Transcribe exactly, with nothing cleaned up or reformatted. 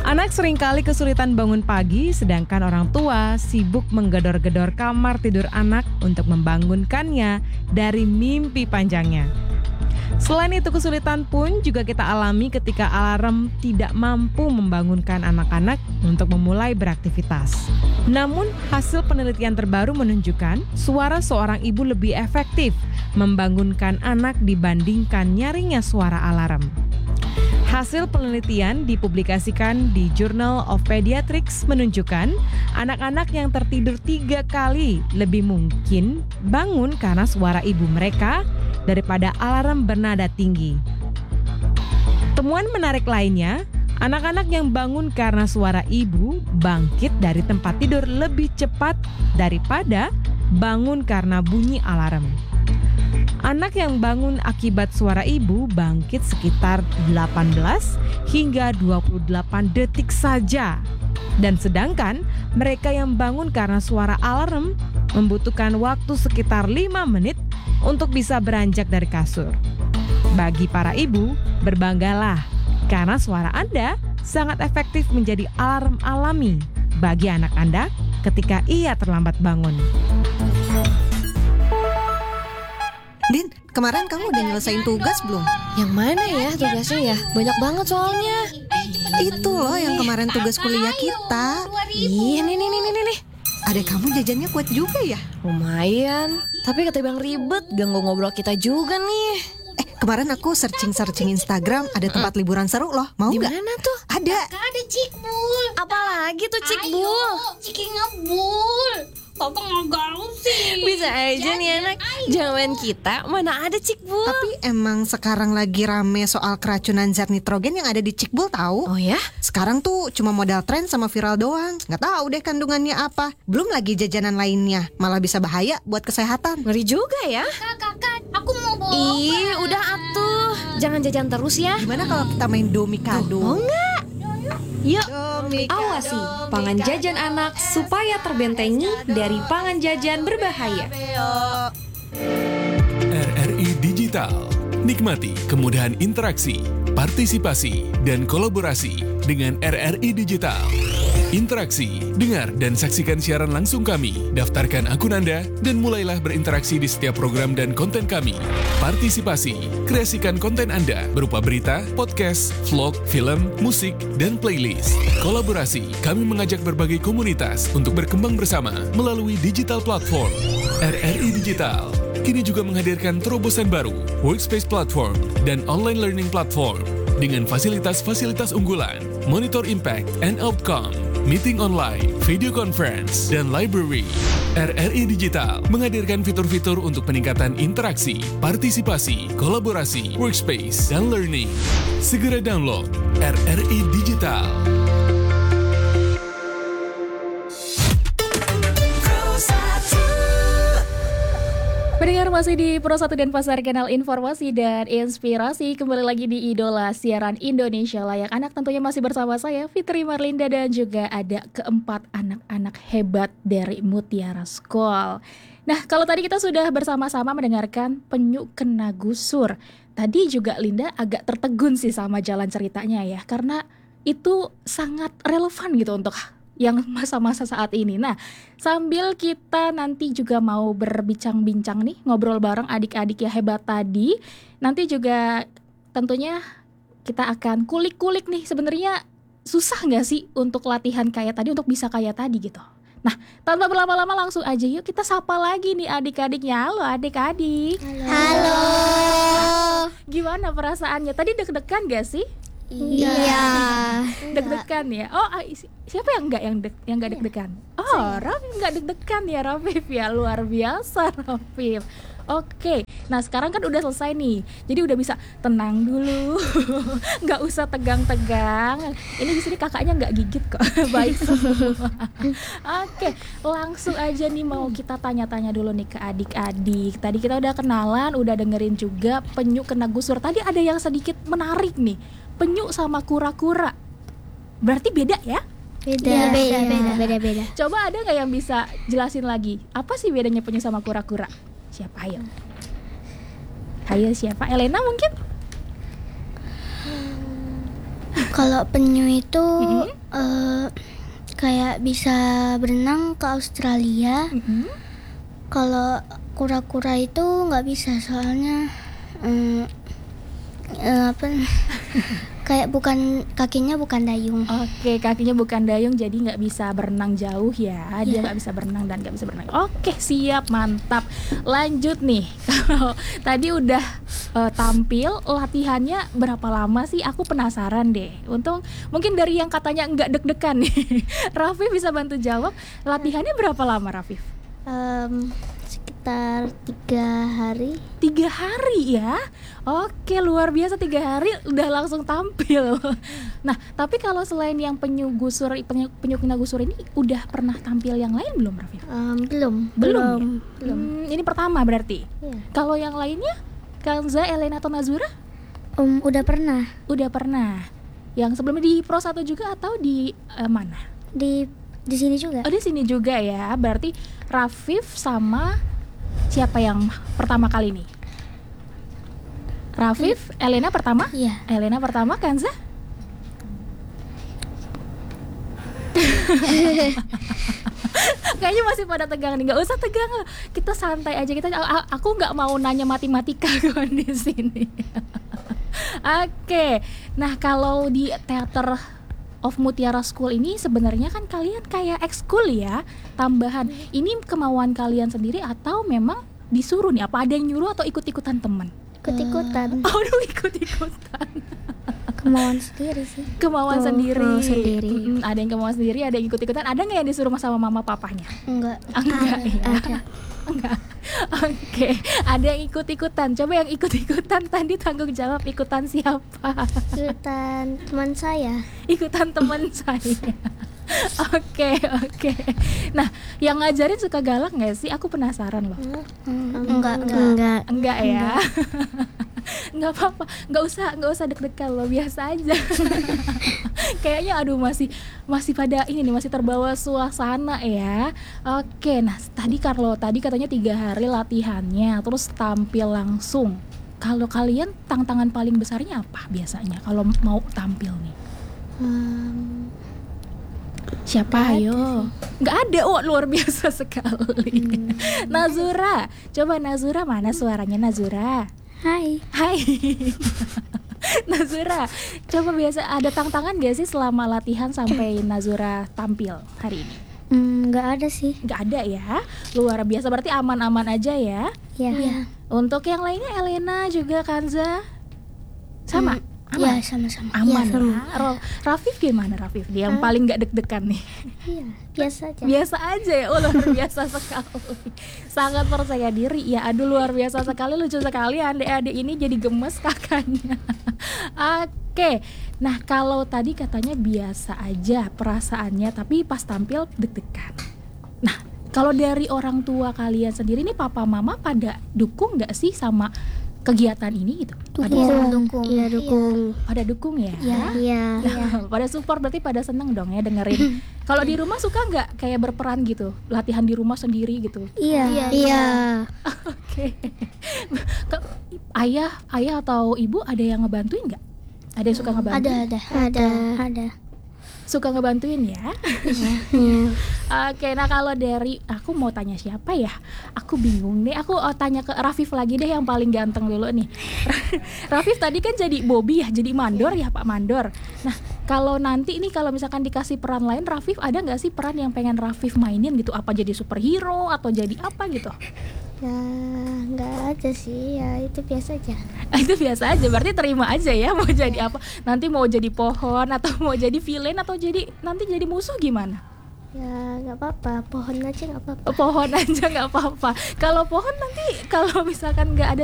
Anak seringkali kesulitan bangun pagi, sedangkan orang tua sibuk menggedor-gedor kamar tidur anak untuk membangunkannya dari mimpi panjangnya. Selain itu, kesulitan pun juga kita alami ketika alarm tidak mampu membangunkan anak-anak untuk memulai beraktivitas. Namun, hasil penelitian terbaru menunjukkan suara seorang ibu lebih efektif membangunkan anak dibandingkan nyaringnya suara alarm. Hasil penelitian dipublikasikan di Journal of Pediatrics menunjukkan anak-anak yang tertidur tiga kali lebih mungkin bangun karena suara ibu mereka daripada alarm bernada tinggi. Temuan menarik lainnya, anak-anak yang bangun karena suara ibu bangkit dari tempat tidur lebih cepat daripada bangun karena bunyi alarm. Anak yang bangun akibat suara ibu bangkit sekitar delapan belas hingga dua puluh delapan detik saja. Dan sedangkan mereka yang bangun karena suara alarm membutuhkan waktu sekitar lima menit untuk bisa beranjak dari kasur. Bagi para ibu, berbanggalah karena suara Anda sangat efektif menjadi alarm alami bagi anak Anda ketika ia terlambat bangun. Din, kemarin kamu udah nyelesain tugas belum? Yang mana ya tugasnya ya? Banyak banget soalnya. Itu loh yang kemarin tugas kuliah kita. Ih, nih nih nih nih nih. Adek kamu jajannya kuat juga ya? Lumayan. Tapi ketimbang ribet, ganggu ngobrol kita juga nih. Eh, kemarin aku searching-searching Instagram, ada tempat liburan seru loh. Mau nggak? Di mana tuh? Ada. Ada Cikbul. Apalagi tuh Cikbul? Ciki ngebul. Papa nggak gaul sih. Bisa aja nih anak. Zaman kita mana ada Cikbul. Tapi emang sekarang lagi rame soal keracunan zat nitrogen yang ada di Cikbul tahu? Oh ya? Sekarang tuh cuma modal tren sama viral doang. Nggak tahu deh kandungannya apa. Belum lagi jajanan lainnya, malah bisa bahaya buat kesehatan. Ngeri juga ya. Kakak, kakak, aku mau bawa. Ih, udah atuh. Jangan jajan terus ya. Gimana kalau kita main domikado? Oh enggak. Yuk, awasi pangan jajan anak supaya terbentengi dari pangan jajan berbahaya. R R I Digital. Nikmati kemudahan interaksi, partisipasi, dan kolaborasi dengan R R I Digital. Interaksi, dengar dan saksikan siaran langsung kami, daftarkan akun Anda, dan mulailah berinteraksi di setiap program dan konten kami. Partisipasi, kreasikan konten Anda berupa berita, podcast, vlog, film, musik, dan playlist. Kolaborasi, kami mengajak berbagai komunitas untuk berkembang bersama melalui digital platform. R R I Digital kini juga menghadirkan terobosan baru, workspace platform, dan online learning platform dengan fasilitas-fasilitas unggulan, monitor impact and outcome, meeting online, video conference, dan library. R R I Digital menghadirkan fitur-fitur untuk peningkatan interaksi, partisipasi, kolaborasi, workspace, dan learning. Segera download R R I Digital. Pendengar masih di Pro satu dan Pasar, kanal informasi dan inspirasi. Kembali lagi di Idola Siaran Indonesia Layak Anak. Tentunya masih bersama saya Fitri Marlinda dan juga ada keempat anak-anak hebat dari Mutiara School. Nah, kalau tadi kita sudah bersama-sama mendengarkan Penyu Kena Gusur. Tadi juga Linda agak tertegun sih sama jalan ceritanya ya, karena itu sangat relevan gitu untuk yang masa-masa saat ini. Nah, sambil kita nanti juga mau berbincang-bincang nih, ngobrol bareng adik-adik ya hebat tadi. Nanti juga tentunya kita akan kulik-kulik nih, sebenarnya susah nggak sih untuk latihan kayak tadi, untuk bisa kayak tadi gitu. Nah, tanpa berlama-lama langsung aja yuk kita sapa lagi nih adik-adiknya. Halo adik-adik. Halo. Gimana perasaannya? Tadi deg-degan gak sih? Iya. Deg-degan ya. Oh, siapa yang enggak yang deg yang enggak deg-degan? Oh, Rafif enggak deg-degan ya Rafif ya. Luar biasa Rafif. Oke. Nah, sekarang kan udah selesai nih. Jadi udah bisa tenang dulu. Enggak usah tegang-tegang. Ini di sini kakaknya enggak gigit kok. Baik semua. Oke, langsung aja nih mau kita tanya-tanya dulu nih ke adik-adik. Tadi kita udah kenalan, udah dengerin juga Penyu Kena Gusur. Tadi ada yang sedikit menarik nih. Penyu sama kura-kura. Berarti beda ya? Beda, beda, beda, beda, beda. Coba ada nggak yang bisa jelasin lagi? Apa sih bedanya penyu sama kura-kura? Siapa ayo? Ayo siapa? Elena mungkin? Kalau penyu itu Mm-mm. eh, kayak bisa berenang ke Australia. Mm-mm. Kalau kura-kura itu nggak bisa soalnya eh, eh, apa kayak bukan kakinya bukan dayung. Oke, kakinya bukan dayung jadi nggak bisa berenang jauh ya. Dia Iya. nggak bisa berenang dan nggak bisa berenang. Oke, siap, mantap. Lanjut nih. Kalau tadi udah eh, tampil, latihannya berapa lama sih? Aku penasaran deh. Untung mungkin dari yang katanya nggak deg-degan nih. Rafif bisa bantu jawab. Latihannya berapa lama, Rafif? Em, sekitar tiga hari. Tiga hari ya. Oke, luar biasa, tiga hari udah langsung tampil. Nah, tapi kalau selain yang penyu gusur, penyu, penyu kena gusur ini udah pernah tampil yang lain belum, Rafif? Em, belum. Belum, Belum. Hmm, ini pertama berarti. Iya. Kalau yang lainnya, Kanza, Elena atau Nazura Em, udah pernah udah pernah. Yang sebelumnya di Pro satu juga atau di eh, mana? di di sini juga. Oh, di sini juga ya. Berarti Rafif sama siapa yang pertama kali nih? Rafif, Elena pertama? Iya. Elena pertama, Kanza? Kayaknya masih pada tegang nih. Nggak usah tegang lah. Kita santai aja. Kita a- aku nggak mau nanya matematika kan di sini. Oke. Nah, kalau di Theater of Mutiara School ini sebenarnya kan kalian kayak ekskul ya, tambahan. Ini kemauan kalian sendiri atau memang disuruh nih? Apa ada yang nyuruh atau ikut-ikutan teman? Ikut-ikutan. Aduh, ikut-ikutan. Kemauan sendiri sih. Kemauan Oh, sendiri. kemauan sendiri. Mm-mm, ada yang kemauan sendiri, ada yang ikut-ikutan. Ada nggak yang disuruh sama mama papanya? Enggak. Enggak ya. Ada. Enggak. Oke, ada yang ikut-ikutan. Coba yang ikut-ikutan tadi tanggung jawab ikutan siapa? Ikutan teman saya. Ikutan teman saya. Oke, oke. Nah, yang ngajarin suka galak nggak sih? Aku penasaran loh. Enggak, enggak. Enggak ya. Nggak apa-apa, nggak usah nggak usah deg-degan loh, biasa aja. Kayaknya aduh masih masih pada ini nih, masih terbawa suasana ya. Oke, nah tadi Carlo tadi katanya tiga hari latihannya terus tampil langsung. Kalau kalian tantangan paling besarnya apa biasanya kalau mau tampil nih? Em, Siapa ayo? Nggak ada, oh luar biasa sekali. Nazura, coba Nazura, mana suaranya Nazura? Hai. Hai. Nazura, coba biasa ada tantangan gak sih selama latihan sampai Nazura tampil hari ini? Hmm, enggak ada sih. Gak ada ya, luar biasa, berarti aman-aman aja ya. Ya. Untuk yang lainnya Elena juga Kanza sama? Hmm, Aman? Ya, sama-sama. Aman Ya, sama. ya. Ro- Rafif gimana Rafif? Dia yang paling gak deg-degan nih. Iya, biasa aja. Biasa aja ya, oh luar biasa sekali. Sangat percaya diri ya, aduh luar biasa sekali, lucu sekali adik-adik ini jadi gemes kakaknya. Oke, nah kalau tadi katanya biasa aja perasaannya, tapi pas tampil deg-degan. Nah, kalau dari orang tua kalian sendiri nih, papa mama pada dukung nggak sih sama kegiatan ini gitu? Pada, Dukung. Iya, dukung. pada dukung ya? Iya. Pada support, berarti pada seneng dong ya dengerin. Kalau di rumah suka nggak kayak berperan gitu, latihan di rumah sendiri gitu? Iya. Iya. Oke. Ke- ayah, ayah atau ibu ada yang ngebantuin nggak? Ada yang suka ngebantuin? Ada, ada. Ada. Ada. Suka ngebantuin ya? Iya. Oke, nah kalau dari aku mau tanya siapa ya? Aku bingung nih. Aku oh, tanya ke Rafif lagi deh, yang paling ganteng dulu nih. Rafif tadi kan jadi Bobby ya, jadi mandor ya Pak Mandor. Nah, kalau nanti ini kalau misalkan dikasih peran lain, Rafif ada nggak sih peran yang pengen Rafif mainin gitu? Apa jadi superhero atau jadi apa gitu? Ya, enggak ada sih. Ya, itu biasa aja. Itu biasa aja, berarti terima aja ya mau jadi apa. Nanti mau jadi pohon atau mau jadi villain atau jadi nanti jadi musuh gimana? Ya, enggak apa-apa. Pohon aja enggak apa-apa. Pohon aja nggak apa-apa. Kalau pohon nanti kalau misalkan nggak ada